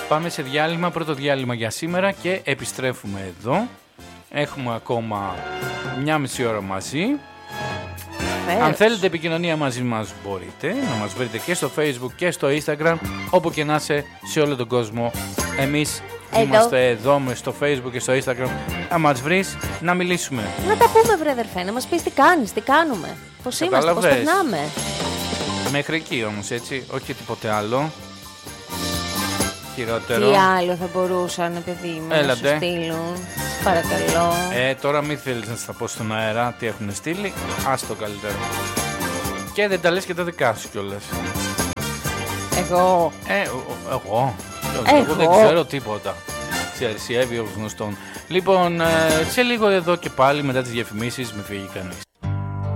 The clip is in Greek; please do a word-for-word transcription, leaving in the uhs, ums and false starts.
Πάμε σε διάλειμμα, πρώτο διάλειμμα για σήμερα και επιστρέφουμε εδώ. Έχουμε ακόμα μια μισή ώρα μαζί. Φέρος. Αν θέλετε επικοινωνία μαζί μας μπορείτε να μας βρείτε και στο Facebook και στο Instagram, όπου και να είσαι σε όλο τον κόσμο. Εμείς εδώ. Είμαστε εδώ στο Facebook και στο Instagram. Να μας βρεις, να μιλήσουμε. Να τα πούμε βρε αδερφέ, να μας πεις τι κάνεις, τι κάνουμε, πώς είμαστε, πώς περνάμε. Μέχρι εκεί όμως, έτσι, όχι τίποτε άλλο. Χειρότερο. Τι άλλο θα μπορούσαν, παιδί μου, να σου στείλουν, παρακαλώ. Ε, τώρα μην θέλεις να στα πω στον αέρα τι έχουν στείλει, ας το καλύτερο. Και δεν τα λες και τα δικά σου κιόλας. Εγώ. Ε, εγώ. Εγώ. Εγώ δεν ξέρω τίποτα. Ξέρεις, η Εύη ως γνωστόν. Λοιπόν, σε λίγο εδώ και πάλι μετά τις διαφημίσεις, με φύγει κανείς.